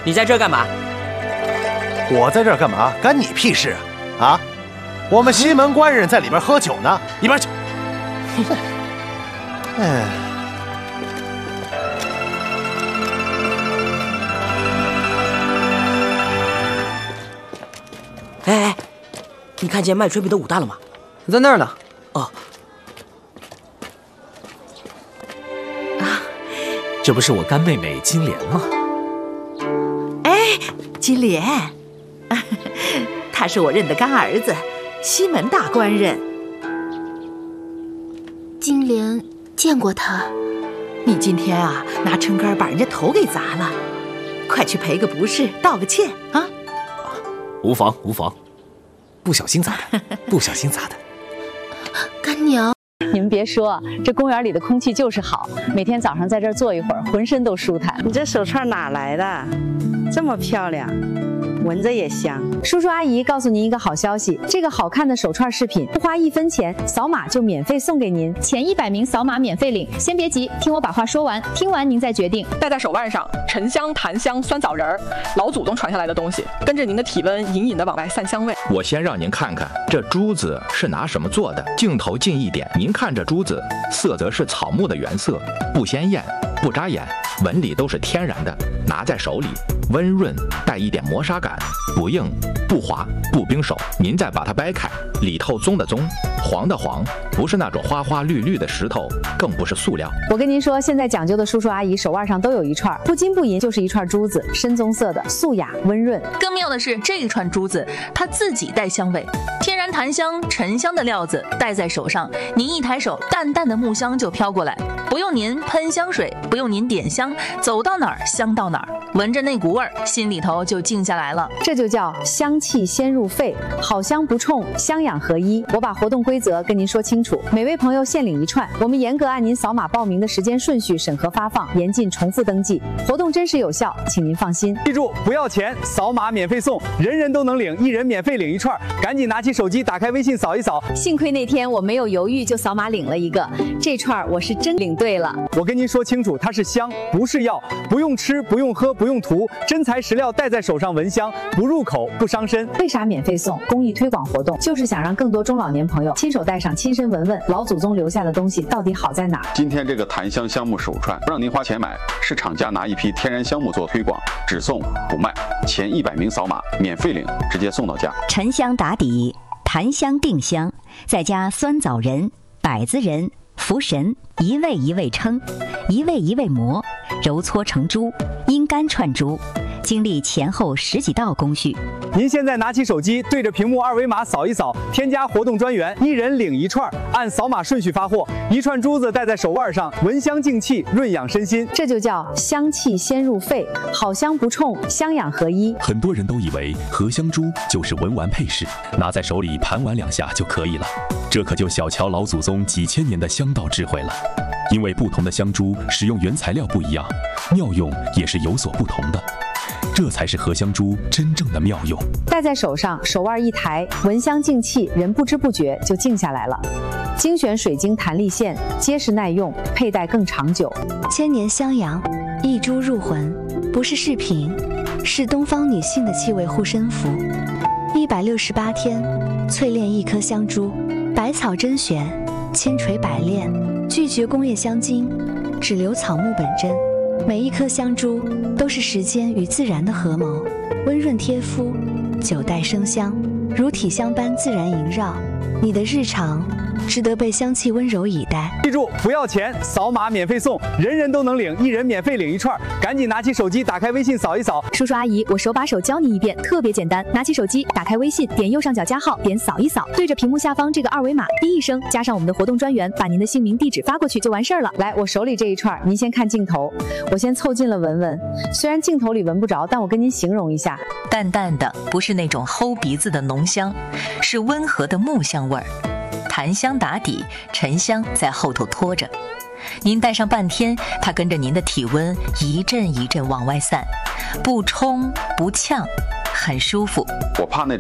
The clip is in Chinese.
你在这儿干嘛？ 我在这儿干嘛？干你屁事啊！啊，我们西门官人在里边喝酒呢，一边去。 哎，你看见卖炊饼的武大了吗？ 在那儿呢。 哦。 这不是我干妹妹金莲吗？ 哎，金莲，他是我认的干儿子，西门大官人。 金莲见过他。 你今天啊，拿撑杆把人家头给砸了，快去赔个不是，道个歉啊！ 无妨无妨，不小心砸的，不小心砸的。 干娘。 你们别说，这公园里的空气就是好，每天早上在这儿坐一会儿，浑身都舒坦。 你这手串哪来的？这么漂亮，闻着也香。 叔叔阿姨告诉您一个好消息，这个好看的手串饰品不花1分钱，扫码就免费送给您，前100名扫码免费领。先别急，听我把话说完，听完您再决定。 戴在手腕上，沉香、檀香、酸枣仁儿，老祖宗传下来的东西，跟着您的体温隐隐的往外散香味。 我先让您看看这珠子是拿什么做的，镜头近一点，您看这珠子，色泽是草木的原色，不鲜艳，不扎眼，纹理都是天然的，拿在手里温润，带一点磨砂感，不硬不滑不冰手。您再把它掰开，里头棕的棕，黄的黄，不是那种花花绿绿的石头，更不是塑料。 我跟您说，现在讲究的叔叔阿姨手腕上都有一串，不金不银就是一串珠子，深棕色的，素雅温润。 更妙的是，这一串珠子它自己带香味，天然檀香、沉香的料子戴在手上，您一抬手，淡淡的木香就飘过来，不用您喷香水，不用您点香，走到哪儿香到哪儿，闻着那股味儿，心里头就静下来了。 这就叫香气先入肺，好香不冲，香养合一。我把活动规则跟您说清楚，每位朋友限领1串，我们严格按您扫码报名的时间顺序审核发放，严禁重复登记，活动真实有效，请您放心。 记住，不要钱，扫码免费送，人人都能领，1人免费领1串，赶紧拿起手机，打开微信扫一扫。 幸亏那天我没有犹豫，就扫码领了一个，这串我是真领对了。 我跟您说清楚，它是香，不是药，不用吃，不用喝，不用涂，真材实料，戴在手上闻香，不入口，不伤身。 为啥免费送？公益推广活动，就是想让更多中老年朋友亲手戴上，亲身闻闻老祖宗留下的东西到底好在哪儿。 今天这个檀香香木手串不让您花钱买，是厂家拿一批天然香木做推广，只送不卖，前100名扫码免费领，直接送到家。 沉香打底，檀香定香，再加酸枣仁、柏子仁、茯神，一味一味称，一味一味磨，揉搓成珠，阴干串珠，经历前后10几道工序。 您现在拿起手机，对着屏幕2维码扫一扫，添加活动专员，1人领1串，按扫码顺序发货，1串珠子戴在手腕上，闻香静气，润养身心。 这就叫香气先入肺，好香不冲，香养合一。 很多人都以为合香珠就是文玩配饰，拿在手里盘玩2下就可以了，这可就小瞧老祖宗几千年的香道智慧了。因为不同的香珠使用原材料不一样，妙用也是有所不同的，这才是合香珠真正的妙用。 戴在手上，手腕一抬，闻香静气，人不知不觉就静下来了。精选水晶弹力线，结实耐用，佩戴更长久。 千年香阳，一珠入魂，不是饰品，是东方女性的气味护身符。168天，淬炼1颗香珠，百草甄选，千锤百炼，拒绝工业香精，只留草木本真。每一颗香珠都是时间与自然的合谋，温润贴肤，久待生香，如体香般自然萦绕。你的日常值得被香气温柔以待。 记住，不要钱，扫码免费送，人人都能领，1人免费领1串，赶紧拿起手机，打开微信扫一扫。 叔叔阿姨，我手把手教你一遍，特别简单。拿起手机，打开微信，点右上角加号，点扫一扫，对着屏幕下方这个2维码，滴一声，加上我们的活动专员，把您的姓名、地址发过去就完事儿了。来，我手里这一串，您先看镜头，我先凑近了闻闻。虽然镜头里闻不着，但我跟您形容一下， 淡淡的，不是那种齁鼻子的浓香，是温和的木香味儿。檀香打底，沉香在后头拖着，您戴上半天，它跟着您的体温一阵一阵往外散，不冲不呛，很舒服。 我怕那